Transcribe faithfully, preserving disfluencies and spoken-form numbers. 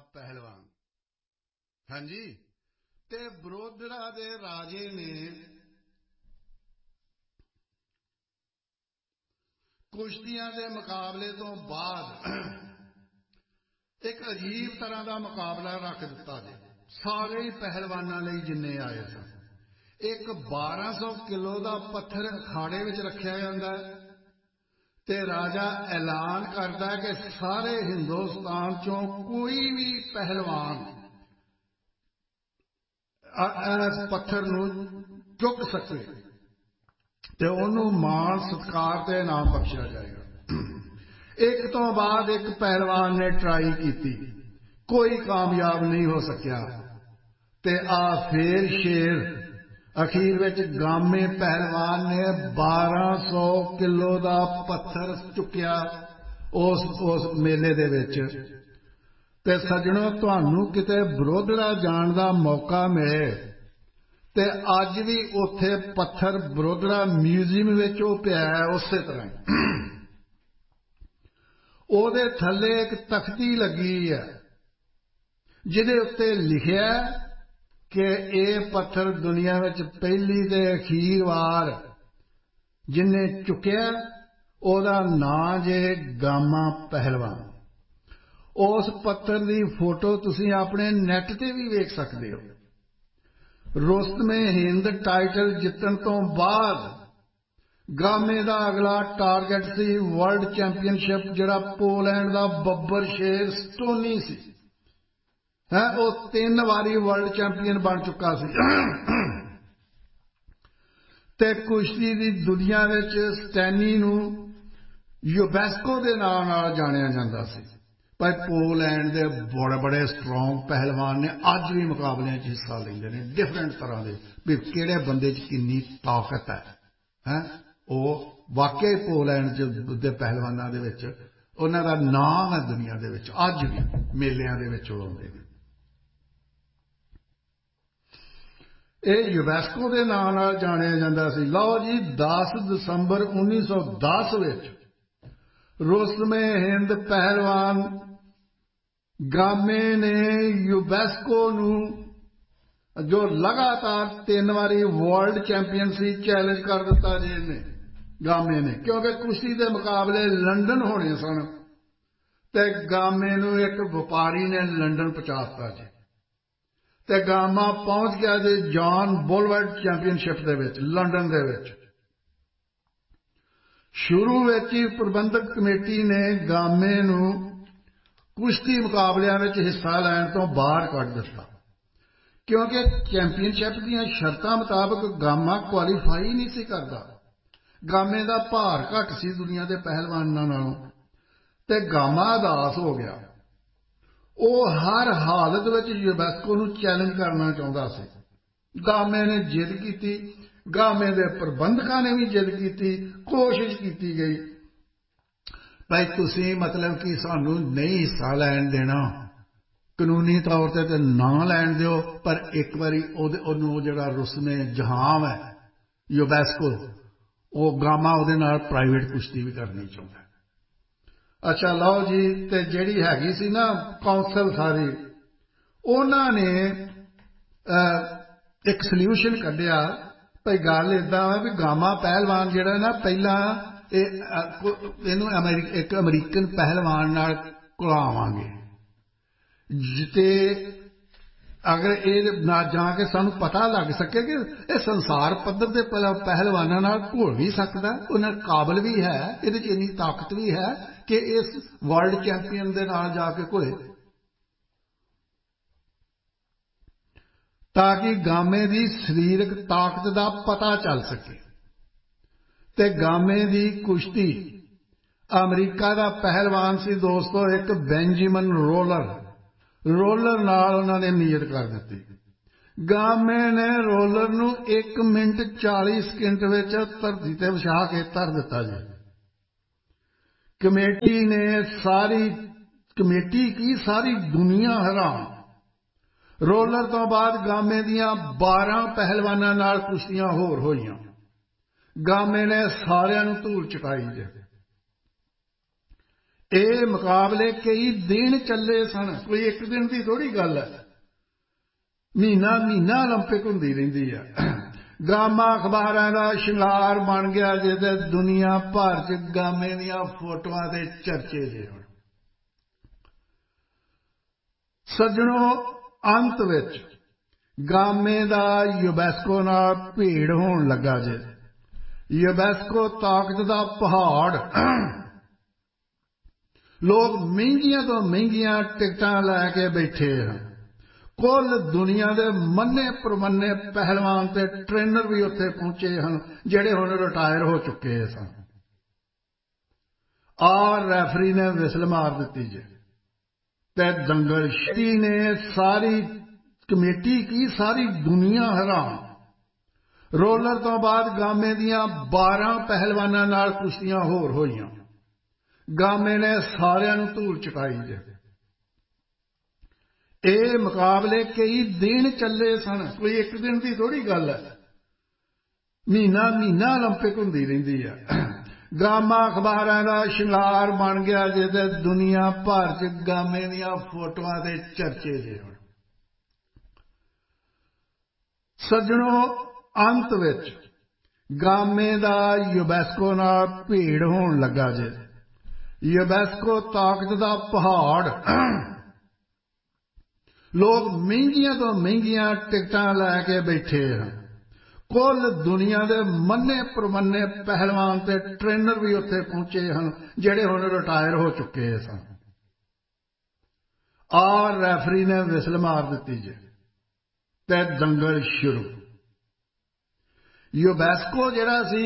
ਪਹਿਲਵਾਨ। ਹਾਂਜੀ, ਤੇ ਬਰੋਦੜਾ ਦੇ ਰਾਜੇ ਨੇ ਕੁਸ਼ਤੀਆਂ ਦੇ ਮੁਕਾਬਲੇ ਤੋਂ ਬਾਅਦ ਇੱਕ ਅਜੀਬ ਤਰ੍ਹਾਂ ਦਾ ਮੁਕਾਬਲਾ ਰੱਖ ਦਿੱਤਾ ਜੀ ਸਾਰੇ ਹੀ ਪਹਿਲਵਾਨਾਂ ਲਈ ਜਿੰਨੇ ਆਏ ਸਨ। ਇੱਕ ਬਾਰਾਂ ਸੌ ਕਿਲੋ ਦਾ ਪੱਥਰ ਅਖਾੜੇ ਵਿੱਚ ਰੱਖਿਆ ਜਾਂਦਾ ਤੇ ਰਾਜਾ ਐਲਾਨ ਕਰਦਾ ਕਿ ਸਾਰੇ ਹਿੰਦੁਸਤਾਨ ਚੋਂ ਕੋਈ ਵੀ ਪਹਿਲਵਾਨ ਇਸ ਪੱਥਰ ਨੂੰ ਚੁੱਕ ਸਕੇ ਤੇ ਉਹਨੂੰ ਮਾਣ ਸਤਿਕਾਰ ਤੇ ਇਨਾਮ ਬਖਸ਼ਿਆ ਜਾਏਗਾ। ਇੱਕ ਤੋਂ ਬਾਅਦ ਇੱਕ ਪਹਿਲਵਾਨ ਨੇ ਟਰਾਈ ਕੀਤੀ, ਕੋਈ ਕਾਮਯਾਬ ਨਹੀਂ ਹੋ ਸਕਿਆ ਤੇ ਆ ਫੇਰ ਸ਼ੇਰ ਅਖੀਰ ਵਿੱਚ ਗਾਮੇ ਪਹਿਲਵਾਨ ਨੇ ਬਾਰਾਂ ਸੌ ਕਿਲੋ ਦਾ ਪੱਥਰ ਚੁੱਕਿਆ ਉਸ ਉਸ ਮੇਲੇ ਦੇ ਵਿੱਚ। ਤੇ ਸੱਜਣੋ, ਤੁਹਾਨੂੰ ਕਿਤੇ ਬਰੋਦੜਾ ਜਾਣ ਦਾ ਮੌਕਾ ਮਿਲੇ ਤੇ ਅੱਜ ਵੀ ਉੱਥੇ ਪੱਥਰ ਬਰੋਦੜਾ ਮਿਊਜ਼ੀਅਮ ਵਿੱਚ ਉਹ ਪਿਆ ਉਸੇ ਤਰ੍ਹਾਂ ਉਹਦੇ ਥੱਲੇ ਇੱਕ ਤਖਤੀ ਲੱਗੀ ਹੈ ਜਿਹਦੇ ਉੱਤੇ ਲਿਖਿਆ ਕਿ ਇਹ ਪੱਥਰ ਦੁਨੀਆ ਵਿੱਚ ਪਹਿਲੀ ਤੇ ਅਖੀਰ ਵਾਰ ਜਿਹਨੇ ਚੁੱਕਿਆ ਉਹਦਾ ਨਾਂ ਜੇ ਗਾਮਾ ਪਹਿਲਵਾਨ। ਉਸ ਪੱਥਰ ਦੀ ਫੋਟੋ ਤੁਸੀਂ ਆਪਣੇ ਨੈੱਟ ਤੇ ਵੀ ਵੇਖ ਸਕਦੇ ਹੋ। ਰੁਸਤਮੇ ਹਿੰਦ ਟਾਈਟਲ ਜਿੱਤਣ ਤੋਂ ਬਾਅਦ ਗਾਮੇ ਦਾ ਅਗਲਾ ਟਾਰਗੇਟ ਸੀ ਵਰਲਡ ਚੈਂਪੀਅਨਸ਼ਿਪ, ਜਿਹੜਾ ਪੋਲੈਂਡ ਦਾ ਬੱਬਰ ਸ਼ੇਰ ਸਟੋਨੀ ਸੀ ਹੈ ਉਹ ਤਿੰਨ ਵਾਰੀ ਵਰਲਡ ਚੈਂਪੀਅਨ ਬਣ ਚੁੱਕਾ ਸੀ। ਤੇ ਕੁਸ਼ਤੀ ਦੀ ਦੁਨੀਆ ਵਿੱਚ ਸਟੈਨੀ ਨੂੰ ਯੂਬੈਸਕੋ ਦੇ ਨਾਂ ਨਾਲ ਜਾਣਿਆ ਜਾਂਦਾ ਸੀ। ਪਰ ਪੋਲੈਂਡ ਦੇ ਬੜੇ ਬੜੇ ਸਟਰੋਂਗ ਪਹਿਲਵਾਨ ਨੇ ਅੱਜ ਵੀ ਮੁਕਾਬਲਿਆਂ 'ਚ ਹਿੱਸਾ ਲੈਂਦੇ ਨੇ ਡਿਫਰੈਂਟ ਤਰ੍ਹਾਂ ਦੇ, ਵੀ ਕਿਹੜੇ ਬੰਦੇ 'ਚ ਕਿੰਨੀ ਤਾਕਤ ਹੈ ਹੈ ਉਹ ਵਾਕਈ ਪੋਲੈਂਡ 'ਚ ਦੇ ਪਹਿਲਵਾਨਾਂ ਦੇ ਵਿੱਚ ਉਹਨਾਂ ਦਾ ਨਾਮ ਹੈ ਦੁਨੀਆ ਦੇ ਵਿੱਚ, ਅੱਜ ਵੀ ਮੇਲਿਆਂ ਦੇ ਵਿੱਚ ਆਉਂਦੇ ਨੇ। ਇਹ ਯੂਬੈਸਕੋ ਦੇ ਨਾਂ ਨਾਲ ਜਾਣਿਆ ਜਾਂਦਾ ਸੀ। ਲਓ ਜੀ, ਦਸ ਦਸੰਬਰ ਉੱਨੀ ਸੌ ਦਸ ਵਿੱਚ ਰੁਸਤਮੇ ਹਿੰਦ ਪਹਿਲਵਾਨ ਗਾਮੇ ਨੇ ਯੂਬੈਸਕੋ ਨੂੰ, ਜੋ ਲਗਾਤਾਰ ਤਿੰਨ ਵਾਰੀ ਵਰਲਡ ਚੈਂਪੀਅਨ ਸੀ, ਚੈਲੰਜ ਕਰ ਦਿੱਤਾ ਜੀ ਇਹਨੇ ਗਾਮੇ ਨੇ, ਕਿਉਂਕਿ ਕੁਸ਼ਤੀ ਦੇ ਮੁਕਾਬਲੇ ਲੰਡਨ ਹੋਣੇ ਸਨ ਤੇ ਗਾਮੇ ਨੂੰ ਇੱਕ ਵਪਾਰੀ ਨੇ ਲੰਡਨ ਪਹੁੰਚਾ ਦਿੱਤਾ ਜੀ ਤੇ ਗਾਮਾ ਪਹੁੰਚ ਗਿਆ ਜੀ ਜੌਨ ਬੁਲਵਰਡ ਚੈਂਪੀਅਨਸ਼ਿਪ ਦੇ ਵਿੱਚ ਲੰਡਨ ਦੇ ਵਿੱਚ। ਸ਼ੁਰੂ ਵਿੱਚ ਹੀ ਪ੍ਰਬੰਧਕ ਕਮੇਟੀ ਨੇ ਗਾਮੇ ਨੂੰ ਕੁਸ਼ਤੀ ਮੁਕਾਬਲਿਆਂ ਵਿੱਚ ਹਿੱਸਾ ਲੈਣ ਤੋਂ ਬਾਹਰ ਕੱਢ ਦਿੱਤਾ ਕਿਉਂਕਿ ਚੈਂਪੀਅਨਸ਼ਿਪ ਦੀਆਂ ਸ਼ਰਤਾਂ ਮੁਤਾਬਕ ਗਾਮਾ ਕੁਆਲੀਫਾਈ ਨਹੀਂ ਸੀ ਕਰਦਾ। ਗਾਮੇ ਦਾ ਭਾਰ ਘੱਟ ਸੀ ਦੁਨੀਆ ਦੇ ਪਹਿਲਵਾਨਾਂ ਨਾਲੋਂ ਤੇ ਗਾਮਾ ਉਦਾਸ ਹੋ ਗਿਆ। ਉਹ ਹਰ ਹਾਲਤ ਵਿੱਚ ਯੂਬੈਸਕੋ ਨੂੰ ਚੈਲੰਜ ਕਰਨਾ ਚਾਹੁੰਦਾ ਸੀ। ਗਾਮੇ ਨੇ ਜਿੱਦ ਕੀਤੀ, ਗਾਮੇ ਦੇ ਪ੍ਰਬੰਧਕਾਂ ਨੇ ਵੀ ਜਿੱਦ ਕੀਤੀ, ਕੋਸ਼ਿਸ਼ ਕੀਤੀ ਗਈ ਭਾਈ ਤੁਸੀਂ ਮਤਲਬ ਕਿ ਸਾਨੂੰ ਨਹੀਂ ਹਿੱਸਾ ਲੈਣ ਦੇਣਾ, ਕਾਨੂੰਨੀ ਤੌਰ ਤੇ ਤਾਂ ਨਾ ਲੈਣ ਦਿਓ, ਪਰ ਇੱਕ ਵਾਰੀ ਉਹਦੇ ਉਹਨੂੰ ਜਿਹੜਾ ਰੁਸਮੇ ਜਹਾਂ ਹੈ ਯੂਬੈਸਕੋ, ਉਹ ਗਾਮਾ ਉਹਦੇ ਨਾਲ ਪ੍ਰਾਈਵੇਟ ਕੁਸ਼ਤੀ ਵੀ ਕਰਨੀ ਚਾਹੁੰਦਾ। ਅੱਛਾ ਲਓ ਜੀ, ਤੇ ਜਿਹੜੀ ਹੈਗੀ ਸੀ ਨਾ ਕੌਂਸਲ ਸਾਰੀ, ਉਹਨਾਂ ਨੇ ਇੱਕ ਸਲਿਊਸ਼ਨ ਕੱਢਿਆ ਭਾਈ ਗੱਲ ਇੱਦਾਂ ਵਾ ਵੀ ਗਾਮਾ ਪਹਿਲਵਾਨ ਜਿਹੜਾ ਨਾ ਪਹਿਲਾਂ ਇਹ ਇਹਨੂੰ ਇੱਕ ਅਮਰੀਕਨ ਪਹਿਲਵਾਨ ਨਾਲ ਘੁਲਾਵਾਂਗੇ ਤੇ ਅਗਰ ਇਹ ਨਾ ਜਾ ਕੇ ਸਾਨੂੰ ਪਤਾ ਲੱਗ ਸਕੇ ਕਿ ਇਹ ਸੰਸਾਰ ਪੱਧਰ ਦੇ ਪਹਿਲਵਾਨਾਂ ਨਾਲ ਘੁਲ ਵੀ ਸਕਦਾ, ਉਹਨਾਂ ਕਾਬਲ ਵੀ ਹੈ, ਇਹਦੇ 'ਚ ਇੰਨੀ ਤਾਕਤ ਵੀ ਹੈ ਕਿ ਇਸ ਵਰਲਡ ਚੈਂਪੀਅਨ ਦੇ ਨਾਲ ਜਾ ਕੇ ਘੁਲੇ, ਤਾਂ ਕਿ ਗਾਮੇ ਦੀ ਸਰੀਰਕ ਤਾਕਤ ਦਾ ਪਤਾ ਚੱਲ ਸਕੇ। ਤੇ ਗਾਮੇ ਦੀ ਕੁਸ਼ਤੀ ਅਮਰੀਕਾ ਦਾ ਪਹਿਲਵਾਨ ਸੀ ਦੋਸਤੋ, ਇੱਕ ਬੈਂਜਾਮਿਨ ਰੋਲਰ ਰੋਲਰ ਨਾਲ ਉਹਨਾਂ ਨੇ ਨੀਅਤ ਕਰ ਦਿੱਤੀ। ਗਾਮੇ ਨੇ ਰੋਲਰ ਨੂੰ ਇੱਕ ਮਿੰਟ ਚਾਲੀ ਸਕਿੰਟ ਵਿੱਚ ਧਰਤੀ ਤੇ ਵਿਛਾ ਕੇ ਧਰ ਦਿੱਤਾ ਜੀ। ਕਮੇਟੀ ਨੇ ਸਾਰੀ ਕਮੇਟੀ ਕੀ ਸਾਰੀ ਦੁਨੀਆ ਹੈਰਾਨ। ਰੋਲਰ ਤੋਂ ਬਾਅਦ ਗਾਮੇ ਦੀਆਂ ਬਾਰਾਂ ਪਹਿਲਵਾਨਾਂ ਨਾਲ ਕੁਸ਼ਤੀਆਂ ਹੋਰ ਹੋਈਆਂ। ਗਾਮੇ ਨੇ ਸਾਰਿਆਂ ਨੂੰ ਧੂਲ ਚਟਾਈ ਜੇ। ਇਹ ਮੁਕਾਬਲੇ ਕਈ ਦਿਨ ਚੱਲੇ ਸਨ, ਕੋਈ ਇੱਕ ਦਿਨ ਦੀ ਥੋੜੀ ਗੱਲ ਹੈ। ਮਹੀਨਾ ਮਹੀਨਾ ਓਲੰਪਿਕ ਹੁੰਦੀ ਰਹਿੰਦੀ ਆ। ਗਾਮਾ ਅਖਬਾਰਾਂ ਦਾ ਸ਼ਿੰਗਾਰ ਬਣ ਗਿਆ ਜੇ ਤੇ ਦੁਨੀਆ ਭਰ ਚ ਗਾਮੇ ਦੀਆਂ ਫੋਟੋਆਂ ਦੇ ਚਰਚੇ ਜੇ ਹੁਣ। ਸੱਜਣੋ, ਅੰਤ ਵਿੱਚ ਗਾਮੇ ਦਾ ਯੂਨੈਸਕੋ ਨਾਲ ਭੇੜ ਹੋਣ ਲੱਗਾ ਜੇ। ਯੂਨੈਸਕੋ ਤਾਕਤ ਦਾ ਪਹਾੜ। ਲੋਕ ਮਹਿੰਗੀਆਂ ਤੋਂ ਮਹਿੰਗੀਆਂ ਟਿਕਟਾਂ ਲੈ ਕੇ ਬੈਠੇ ਹਨ। ਕੁੱਲ ਦੁਨੀਆ ਦੇ ਮੰਨੇ ਪ੍ਰਮੰਨੇ ਪਹਿਲਵਾਨ ਤੇ ਟ੍ਰੇਨਰ ਵੀ ਉੱਥੇ ਪਹੁੰਚੇ ਹਨ, ਜਿਹੜੇ ਹੁਣ ਰਿਟਾਇਰ ਹੋ ਚੁੱਕੇ ਸਨ। ਆਰ ਰੈਫਰੀ ਨੇ ਵਿਸਲ ਮਾਰ ਦਿੱਤੀ ਜੇ ਤੇ ਦੰਗਲ ਸ਼ਤੀ ਨੇ ਸਾਰੀ ਕਮੇਟੀ ਕੀ ਸਾਰੀ ਦੁਨੀਆ ਹੈਰਾਨ। ਰੋਲਰ ਤੋਂ ਬਾਅਦ ਗਾਮੇ ਦੀਆਂ ਬਾਰਾਂ ਪਹਿਲਵਾਨਾਂ ਨਾਲ ਕੁਸ਼ਤੀਆਂ ਹੋਰ ਹੋਈਆਂ। ਗਾਮੇ ਨੇ ਸਾਰਿਆਂ ਨੂੰ ਧੂਲ ਚੁਕਾਈ ਜੇ। ਇਹ ਮੁਕਾਬਲੇ ਕਈ ਦਿਨ ਚੱਲੇ ਸਨ, ਕੋਈ ਇੱਕ ਦਿਨ ਦੀ ਥੋੜੀ ਗੱਲ ਹੈ। ਮਹੀਨਾ ਮਹੀਨਾ ਓਲੰਪਿਕ ਹੁੰਦੀ ਰਹਿੰਦੀ ਆ। ਗਾਮਾ ਅਖਬਾਰਾਂ ਦਾ ਸ਼ਿੰਗਾਰ ਬਣ ਗਿਆ ਜੇ ਤੇ ਦੁਨੀਆ ਭਰ ਚ ਗਾਮੇ ਦੀਆਂ ਫੋਟੋਆਂ ਦੇ ਚਰਚੇ ਜੇ ਹੁਣ। ਸੱਜਣੋ, ਅੰਤ ਵਿੱਚ ਗਾਮੇ ਦਾ ਯੂਨੈਸਕੋ ਨਾਲ ਭੇੜ ਹੋਣ ਲੱਗਾ ਜੇ। ਯੂਨੈਸਕੋ ਤਾਕਤ ਦਾ ਪਹਾੜ। ਲੋਕ ਮਹਿੰਗੀਆਂ ਤੋਂ ਮਹਿੰਗੀਆਂ ਟਿਕਟਾਂ ਲੈ ਕੇ ਬੈਠੇ ਹਨ। ਕੁੱਲ ਦੁਨੀਆ ਦੇ ਮੰਨੇ ਪ੍ਰਮੰਨੇ ਪਹਿਲਵਾਨ ਤੇ ਟ੍ਰੇਨਰ ਵੀ ਉੱਥੇ ਪਹੁੰਚੇ ਹਨ, ਜਿਹੜੇ ਹੁਣ ਰਿਟਾਇਰ ਹੋ ਚੁੱਕੇ ਸਨ। ਆਰ ਰੈਫਰੀ ਨੇ ਵਿਸਲ ਮਾਰ ਦਿੱਤੀ ਜੇ ਤੇ ਦੰਗਲ ਸ਼ੁਰੂ। ਯੂਨੈਸਕੋ ਜਿਹੜਾ ਸੀ